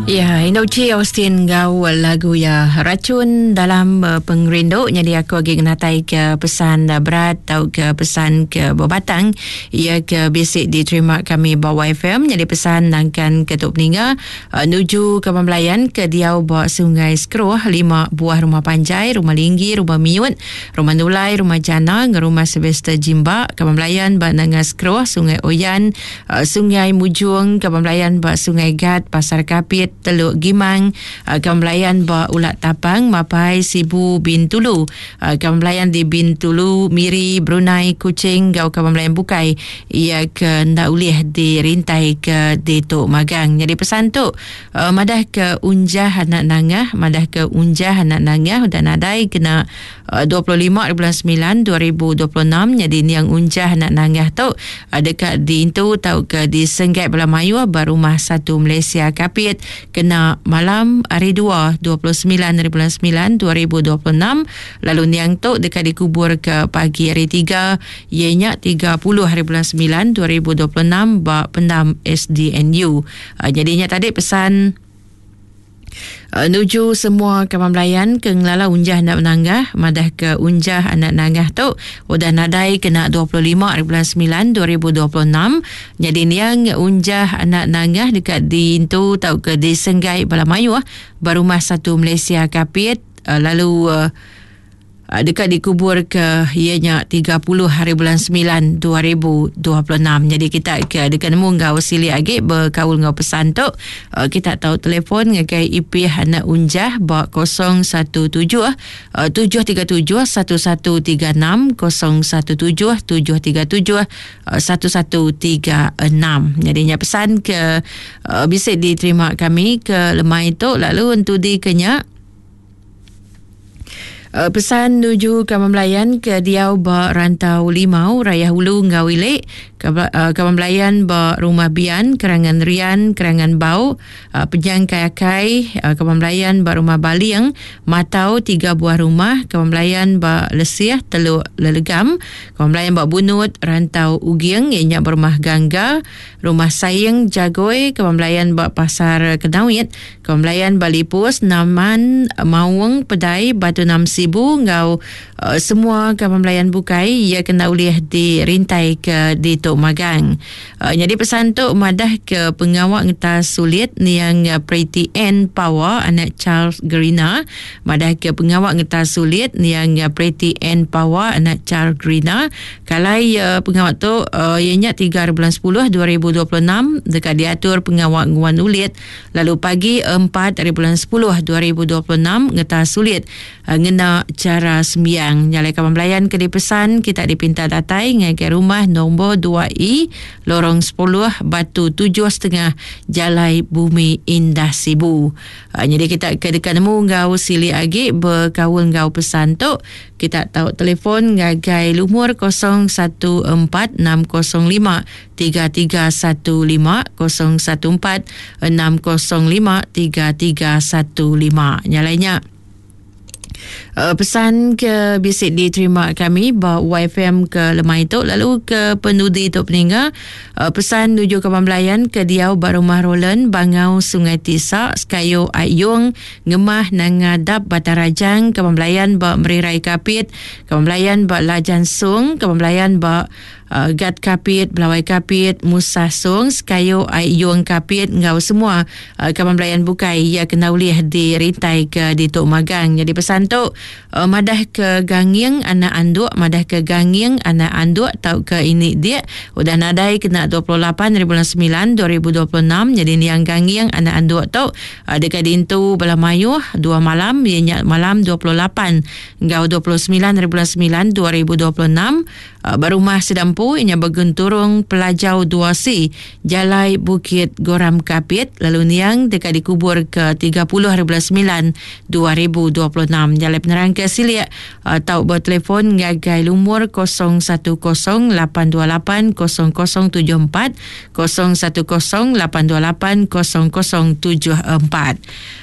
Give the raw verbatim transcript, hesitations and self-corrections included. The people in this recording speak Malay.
Ya, Inoci Austin gau lagu ya racun dalam uh, pengerinduk. Jadi aku lagi kenatai ke pesan uh, berat atau ke pesan ke berbatang. Ia ke basic diterima kami bawa F M. Jadi pesan nangkan Ketuk Peninga uh, nuju ke Pembelayan ke Diau bawa Sungai Skroh, lima buah rumah panjai, rumah linggi, rumah miut, rumah nulai, rumah jana, rumah Sylvester Jimba ke Pembelayan bawa Nanga Skroh, Sungai Oyan, uh, Sungai Mujung ke Pembelayan bawa Sungai Gat, Pasar Kapit, Teluk Gimang, uh, Kemelayan ba Ulat Tapang, Mapai Sibu Bintulu, uh, Kemelayan di Bintulu, Miri, Brunei, Kuching, Gau Kemelayan Bukai, ia ke ndak ulih di rintai ke di Tok Magang. Jadi pesan tu uh, madah ke unjah anak nangah, madah ke unjah anak nangah dan adai kena uh, dua puluh lima bulan sembilan dua ribu dua puluh enam. Jadi ni yang unjah anak nangah tu uh, dekat di Intu tau ke di Senggat Belamaju Barumah Satu Malaysia Kapit kena malam hari dua, dua puluh sembilan bulan sembilan dua ribu dua puluh enam. Lalu niang tu dekat dikubur ke pagi hari tiga, ianya tiga puluh hari bulan sembilan dua ribu dua puluh enam ba Pendam S D N U. Uh, jadinya tadi pesan Uh, nuju semua Kawan Melayan ke ngelala unjah anak menanggah, madah ke unjah anak nanggah tu udah nadai kena dua puluh lima bulan sembilan dua ribu dua puluh enam. Jadi niang unjah anak nanggah dekat di Intu tau ke di Senggai Belamaju Barumah Satu Malaysia Kapit. uh, lalu uh, dekat dikubur ke ianya tiga puluh hari bulan sembilan dua ribu dua puluh enam. Jadi kita ke dekat nemu ngau sili agi berkaul ngau pesan tu. Uh, kita tahu telefon ngagai I P anak unjah ba kosong satu tujuh tujuh tiga tujuh satu satu tiga enam kosong satu tujuh tujuh tiga tujuh satu satu tiga enam. Jadinya pesan ke uh, bisa diterima kami ke lemah itu. Lalu untuk dikenyak Uh, pesan nuju Kawan Melayan ke Diau ba Rantau Limau, Raya Hulu Ngau Ilik, uh, Kawan Melayan ba Rumah Bian, Kerangan Rian, Kerangan Bau, uh, Penyang Kayakai, uh, Kawan Melayan ba Rumah Baliang, Matau tiga buah rumah, Kawan Melayan ba Lesiah, Teluk Lelegam, Kawan Melayan ba Bunut, Rantau Ugiang, ianya Rumah Gangga, Rumah Sayang Jagoi, Kawan Melayan ba Pasar Kedawit, Kawan Melayan ba Lipus, Naman, Mawang, Pedai, Batu Nam Sibu, ngau uh, semua Kawan Melayan Bukai ia kena ulih di rintai ke di Tok Magang. Uh, jadi pesan tu madah ke pengawak ngetas sulit ni yang uh, Pretty Ann Power anak Charles Gerina, madah ke pengawak ngetas sulit ni yang uh, Pretty Ann Power anak Charles Gerina. Kalai uh, pengawak tu uh, ianya tiga bulan sepuluh dua ribu dua puluh enam dekat diatur pengawak nguan ulit. Lalu pagi empat bulan sepuluh dua ribu dua puluh enam ngetas sulit uh, ngena cara sembiang. Nyalai Kawan Melayan ke dipesan kita dipinta datai ngagai rumah nombor dua I lorong sepuluh Batu tujuh setengah Jalai Bumi Indah Sibu. Uh, jadi kita ke dekat nemu ngau sili agi berkawul ngau pesan tu. Kita tahu telefon ngagai lumur kosong satu empat enam kosong lima tiga tiga satu lima kosong satu empat enam kosong lima tiga tiga satu lima. Nyalainya Uh, pesan ke bisik diterima kami bawa Y F M ke lemah itu. Lalu ke pendudi Tok Peninga, uh, pesan nuju Kawan Melayan ke Diau Barumah Roland, Bangau Sungai Tisak, Sekayo Ayung, Ngemah Nangadap Batarajang, Kawan Melayan ba Merirai Kapit, Kawan Melayan ba Lajan Sung, Kawan Melayan ba Uh, Gat Kapit, Belawai Kapit, Musa Sung, Sekayo Ayung Kapit, ngau semua uh, Kawan Melayan Bukai ia kena ulih di rintai ke di Tok Magang. Jadi pesan tu uh, madah ke Gangiang anak anduk, madah ke Gangiang anak anduk tau ke ini dia udah nadai kena dua puluh lapan bulan sembilan dua ribu dua puluh enam. Jadi ni yang Gangiang anak anduk tau uh, dekat di Intu Belamaju dua malam, ianya malam dua puluh lapan ngau dua puluh sembilan bulan sembilan dua ribu dua puluh enam. Uh, Barumah Sedampu ianya Bergenturung Pelajau dua C Jalai Bukit Goram Kapit. Lalu niang dekat dikubur ke tiga puluh hari bulan sembilan dua ribu dua puluh enam. Jalai Penerang ke Silia uh, tau bertelefon ngagai lumur kosong satu kosong lapan dua lapan kosong kosong tujuh empat kosong satu kosong lapan dua lapan kosong kosong tujuh empat.